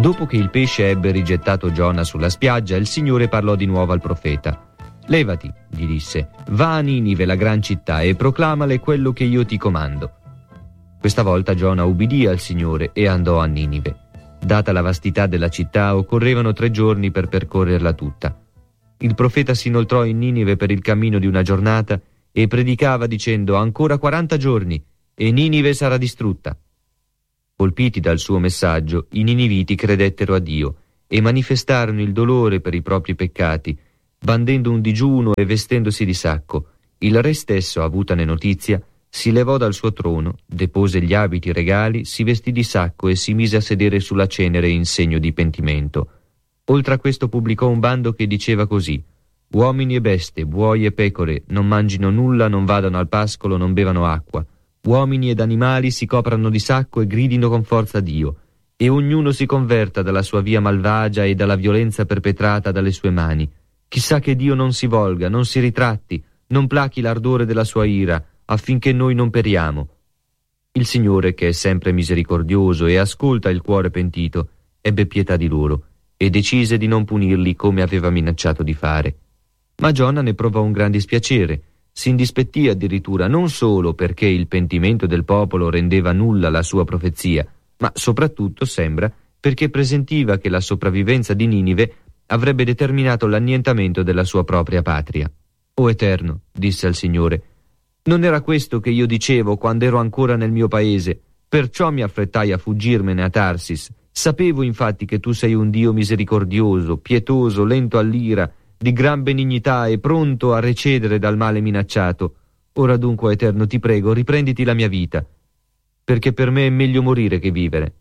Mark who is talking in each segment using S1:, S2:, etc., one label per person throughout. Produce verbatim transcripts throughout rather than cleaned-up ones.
S1: Dopo che il pesce ebbe rigettato Giona sulla spiaggia, il Signore parlò di nuovo al profeta. «Levati», gli disse, «va a Ninive, la gran città, e proclamale quello che io ti comando». Questa volta Giona ubbidì al Signore e andò a Ninive. Data la vastità della città, occorrevano tre giorni per percorrerla tutta. Il profeta si inoltrò in Ninive per il cammino di una giornata e predicava dicendo: «Ancora quaranta giorni e Ninive sarà distrutta». Colpiti dal suo messaggio, i niniviti credettero a Dio e manifestarono il dolore per i propri peccati, bandendo un digiuno e vestendosi di sacco. Il re stesso, avutane notizia, si levò dal suo trono, depose gli abiti regali, si vestì di sacco e si mise a sedere sulla cenere in segno di pentimento. Oltre a questo pubblicò un bando che diceva così: «Uomini e bestie, buoi e pecore, non mangino nulla, non vadano al pascolo, non bevano acqua. Uomini ed animali si coprano di sacco e gridino con forza a Dio, e ognuno si converta dalla sua via malvagia e dalla violenza perpetrata dalle sue mani. Chissà che Dio non si volga, non si ritratti, non plachi l'ardore della sua ira, affinché noi non periamo». Il Signore, che è sempre misericordioso e ascolta il cuore pentito, ebbe pietà di loro e decise di non punirli come aveva minacciato di fare. Ma Giona ne provò un gran dispiacere. Si indispettì addirittura, non solo perché il pentimento del popolo rendeva nulla la sua profezia, ma soprattutto, sembra, perché presentiva che la sopravvivenza di Ninive avrebbe determinato l'annientamento della sua propria patria. «O Eterno», disse al Signore, «non era questo che io dicevo quando ero ancora nel mio paese, perciò mi affrettai a fuggirmene a Tarsis. Sapevo infatti che tu sei un Dio misericordioso, pietoso, lento all'ira, di gran benignità e pronto a recedere dal male minacciato. Ora dunque, Eterno, ti prego, riprenditi la mia vita, perché per me è meglio morire che vivere».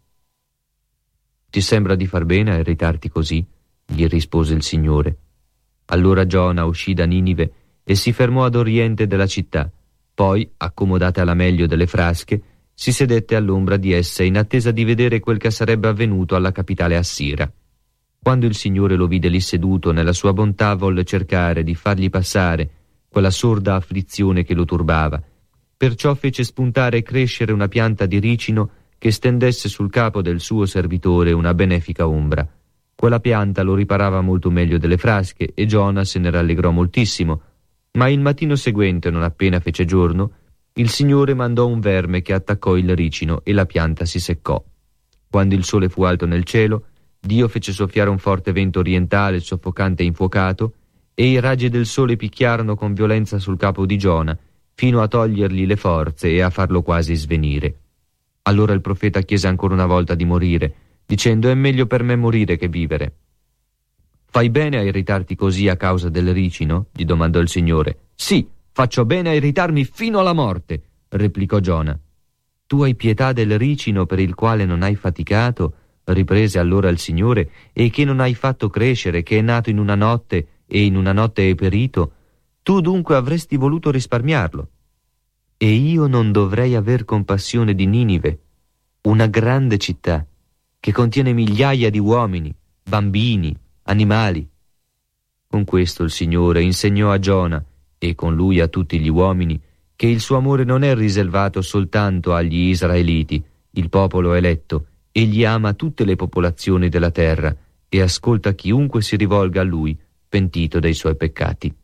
S1: «Ti sembra di far bene a irritarti così?» gli rispose il Signore. Allora Giona uscì da Ninive e si fermò ad oriente della città. Poi, accomodate alla meglio delle frasche, si sedette all'ombra di esse in attesa di vedere quel che sarebbe avvenuto alla capitale assira. Quando il Signore lo vide lì seduto, nella sua bontà volle cercare di fargli passare quella sorda afflizione che lo turbava. Perciò fece spuntare e crescere una pianta di ricino che stendesse sul capo del suo servitore una benefica ombra. Quella pianta lo riparava molto meglio delle frasche e Giona se ne rallegrò moltissimo. Ma il mattino seguente, non appena fece giorno, il Signore mandò un verme che attaccò il ricino e la pianta si seccò. Quando il sole fu alto nel cielo, Dio fece soffiare un forte vento orientale soffocante e infuocato, e i raggi del sole picchiarono con violenza sul capo di Giona, fino a togliergli le forze e a farlo quasi svenire. Allora il profeta chiese ancora una volta di morire, dicendo: «È meglio per me morire che vivere». «Fai bene a irritarti così a causa del ricino?» gli domandò il Signore. «Sì, faccio bene a irritarmi fino alla morte», replicò Giona. «Tu hai pietà del ricino per il quale non hai faticato», riprese allora il Signore, «e che non hai fatto crescere, che è nato in una notte e in una notte è perito. Tu dunque avresti voluto risparmiarlo. E io non dovrei aver compassione di Ninive, una grande città che contiene migliaia di uomini, bambini, animali». Con questo il Signore insegnò a Giona, e con lui a tutti gli uomini, che il suo amore non è riservato soltanto agli Israeliti, il popolo eletto. Egli ama tutte le popolazioni della terra e ascolta chiunque si rivolga a lui, pentito dei suoi peccati.